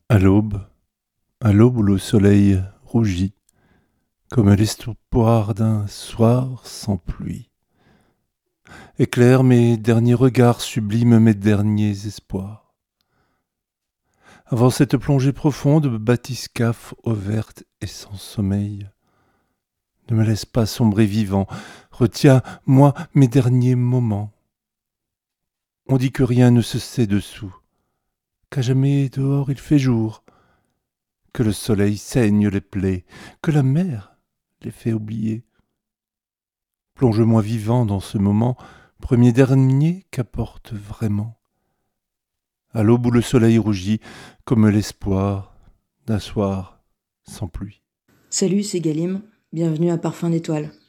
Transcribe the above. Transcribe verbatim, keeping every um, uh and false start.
À l'aube, à l'aube où le soleil rougit, comme l'espoir d'un soir sans pluie, éclaire mes derniers regards, sublime mes derniers espoirs. Avant cette plongée profonde, bathyscaphe eau verte et sans sommeil, ne me laisse pas sombrer vivant, retiens, moi, mes derniers moments. On dit que rien ne se sait dessous, qu'à jamais dehors il fait jour, que le soleil saigne les plaies, que la mer les fait oublier. Plonge-moi vivant dans ce moment, premier dernier qu'apporte vraiment. À l'aube où le soleil rougit, comme l'espoir d'un soir sans pluie. Salut, c'est Galim. Bienvenue à Parfum d'étoile.